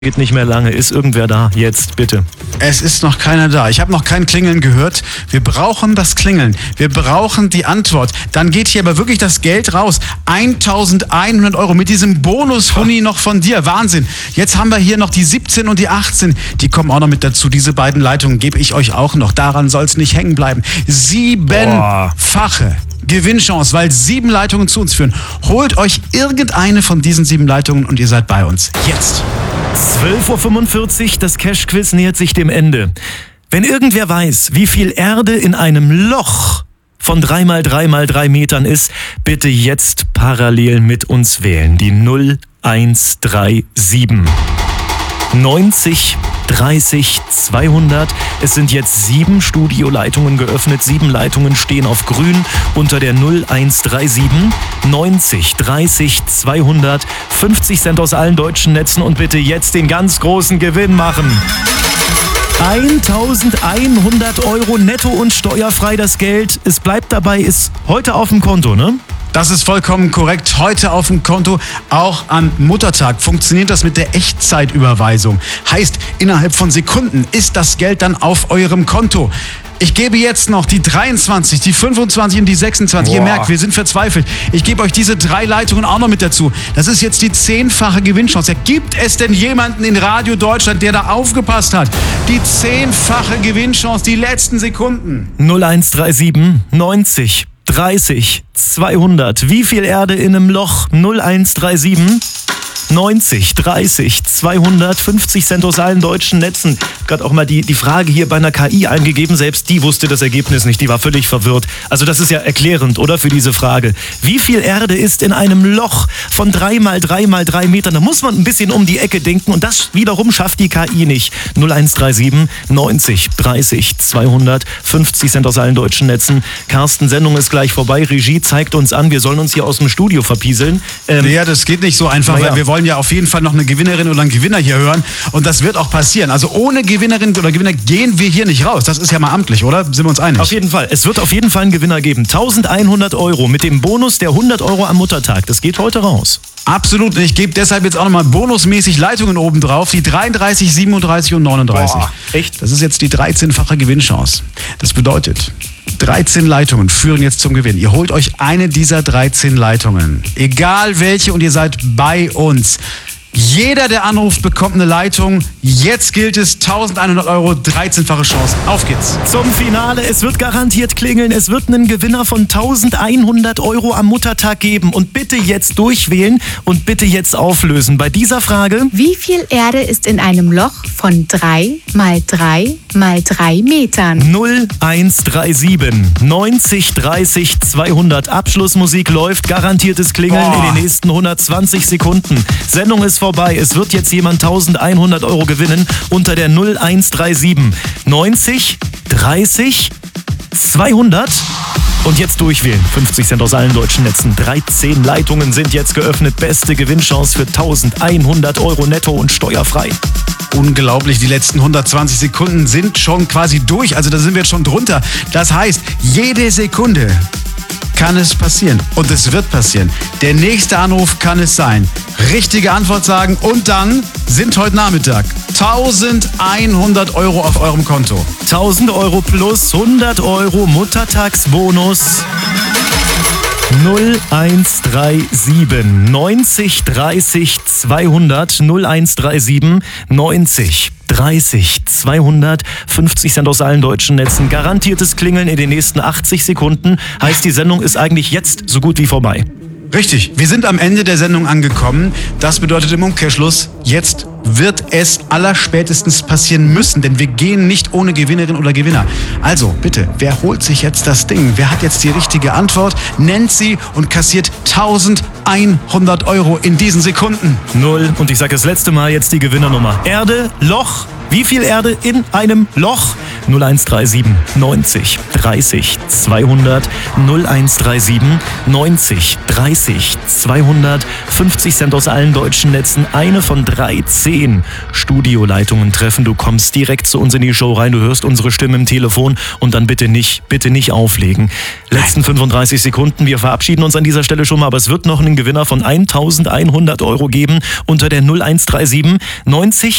Geht nicht mehr lange. Ist irgendwer da? Jetzt, bitte. Es ist noch keiner da. Ich habe noch kein Klingeln gehört. Wir brauchen das Klingeln. Wir brauchen die Antwort. Dann geht hier aber wirklich das Geld raus. 1.100 Euro mit diesem Bonus-Huni noch von dir. Wahnsinn. Jetzt haben wir hier noch die 17 und die 18. Die kommen auch noch mit dazu. Diese beiden Leitungen gebe ich euch auch noch. Daran soll es nicht hängen bleiben. 7-fache Gewinnchance, weil 7 Leitungen zu uns führen. Holt euch irgendeine von diesen 7 Leitungen und ihr seid bei uns. Jetzt. 12.45 Uhr, das Cash-Quiz nähert sich dem Ende. Wenn irgendwer weiß, wie viel Erde in einem Loch von 3 mal 3 mal 3 Metern ist, bitte jetzt parallel mit uns wählen. Die 0137. 90 30 200. Es sind jetzt 7 Studioleitungen geöffnet. 7 Leitungen stehen auf grün unter der 0137 90 30 200. 50 Cent aus allen deutschen Netzen und bitte jetzt den ganz großen Gewinn machen. 1.100 Euro netto und steuerfrei das Geld. Es bleibt dabei, ist heute auf dem Konto, ne? Das ist vollkommen korrekt. Heute auf dem Konto, auch am Muttertag, funktioniert das mit der Echtzeitüberweisung. Heißt, innerhalb von Sekunden ist das Geld dann auf eurem Konto. Ich gebe jetzt noch die 23, die 25 und die 26. Ihr merkt, wir sind verzweifelt. Ich gebe euch diese 3 Leitungen auch noch mit dazu. Das ist jetzt die 10-fache Gewinnchance. Gibt es denn jemanden in Radio Deutschland, der da aufgepasst hat? Die 10-fache Gewinnchance, die letzten Sekunden. 0137 90 30 200. Wie viel Erde in einem Loch? 0137 90 30 200. 50 Cent aus allen deutschen Netzen. Gerade auch mal die Frage hier bei einer KI eingegeben. Selbst die wusste das Ergebnis nicht. Die war völlig verwirrt. Also das ist ja erklärend, oder? Für diese Frage. Wie viel Erde ist in einem Loch von 3 mal 3 mal 3 Metern? Da muss man ein bisschen um die Ecke denken. Und das wiederum schafft die KI nicht. 0137 90 30 200. 50 Cent aus allen deutschen Netzen. Carsten, Sendung ist gleich vorbei. Regie zeigt uns an. Wir sollen uns hier aus dem Studio verpieseln. Ja, das geht nicht so einfach, weil wir wollen ja auf jeden Fall noch eine Gewinnerin oder einen Gewinner hier hören. Und das wird auch passieren. Also ohne Gewinnerin oder Gewinner gehen wir hier nicht raus. Das ist ja mal amtlich, oder? Sind wir uns einig? Auf jeden Fall. Es wird auf jeden Fall einen Gewinner geben. 1.100 Euro mit dem Bonus der 100 Euro am Muttertag. Das geht heute raus. Absolut. Und ich gebe deshalb jetzt auch nochmal bonusmäßig Leitungen oben drauf. Die 33, 37 und 39. Boah, echt? Das ist jetzt die 13-fache Gewinnchance. Das bedeutet, 13 Leitungen führen jetzt zum Gewinn. Ihr holt euch eine dieser 13 Leitungen. Egal welche, und ihr seid bei uns. Jeder, der anruft, bekommt eine Leitung. Jetzt gilt es, 1.100 Euro, 13-fache Chance. Auf geht's. Zum Finale. Es wird garantiert klingeln. Es wird einen Gewinner von 1.100 Euro am Muttertag geben. Und bitte jetzt durchwählen und bitte jetzt auflösen. Bei dieser Frage: Wie viel Erde ist in einem Loch von 3 mal 3 mal 3 Metern? 0137 90 30 200. Abschlussmusik läuft. Garantiertes Klingeln in den nächsten 120 Sekunden. Sendung ist vorbei. Es wird jetzt jemand 1.100 Euro gewinnen unter der 0137 90 30 200. Und jetzt durchwählen. 50 Cent aus allen deutschen Netzen. 13 Leitungen sind jetzt geöffnet. Beste Gewinnchance für 1.100 Euro netto und steuerfrei. Unglaublich, die letzten 120 Sekunden sind schon quasi durch. Also da sind wir jetzt schon drunter. Das heißt, jede Sekunde kann es passieren. Und es wird passieren. Der nächste Anruf kann es sein. Richtige Antwort sagen und dann sind heute Nachmittag 1.100 Euro auf eurem Konto. 1.000 Euro plus 100 Euro Muttertagsbonus. 0137 90 30 200. 0137 90 30 200. 50 Cent aus allen deutschen Netzen. Garantiertes Klingeln in den nächsten 80 Sekunden. Heißt, die Sendung ist eigentlich jetzt so gut wie vorbei. Richtig, wir sind am Ende der Sendung angekommen. Das bedeutet im Umkehrschluss, jetzt wird es allerspätestens passieren müssen, denn wir gehen nicht ohne Gewinnerin oder Gewinner. Also bitte, wer holt sich jetzt das Ding? Wer hat jetzt die richtige Antwort? Nennt sie und kassiert 1.100 Euro in diesen Sekunden. 0. Und ich sage das letzte Mal jetzt die Gewinnernummer. Erde, Loch. Wie viel Erde in einem Loch? 0137 90 30 200 0137 90 30 200. 50 Cent aus allen deutschen Netzen. Eine von 13 Studioleitungen treffen. Du kommst direkt zu uns in die Show rein. Du hörst unsere Stimme im Telefon und dann bitte nicht auflegen. Letzten 35 Sekunden. Wir verabschieden uns an dieser Stelle schon mal, aber es wird noch einen Gewinner von 1.100 € geben unter der 0137 90